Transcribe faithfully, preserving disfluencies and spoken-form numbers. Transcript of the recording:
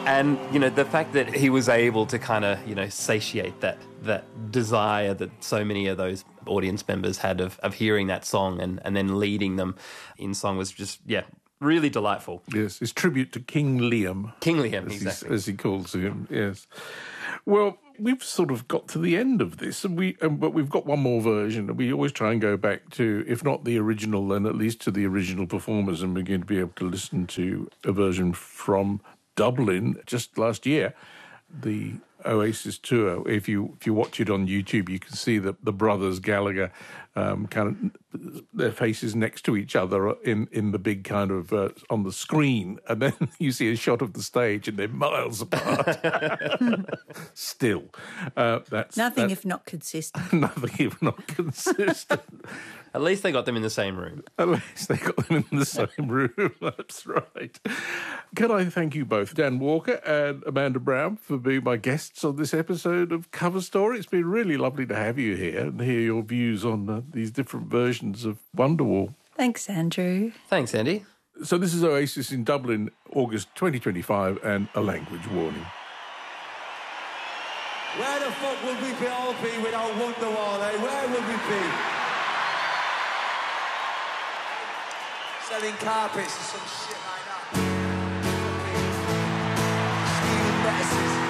And, you know, the fact that he was able to kind of, you know, satiate that that desire that so many of those audience members had of, of hearing that song and, and then leading them in song was just, yeah, really delightful. Yes, it's tribute to King Liam. King Liam, as exactly. He, as he calls him, yes. Well, we've sort of got to the end of this, and we, um, but we've got one more version. We always try and go back to, if not the original, then at least to the original performers, and we're going to be able to listen to a version from Dublin just last year, the Oasis tour. If you if you watch it on YouTube, you can see that the brothers Gallagher um, kind of their faces next to each other in in the big kind of uh, on the screen, and then you see a shot of the stage, and they're miles apart. Still, uh, that's nothing that's, if not consistent. Nothing if not consistent. At least they got them in the same room. At least they got them in the same room. That's right. Can I thank you both, Dan Walker and Amanda Brown, for being my guests on this episode of Cover Story. It's been really lovely to have you here and hear your views on uh, these different versions of Wonderwall. Thanks, Andrew. Thanks, Andy. So this is Oasis in Dublin, August twenty twenty-five, and a language warning. Where the fuck would we be all be without Wonderwall, eh? Where would we be? Selling carpets and some shit like that. Stealing lettuces.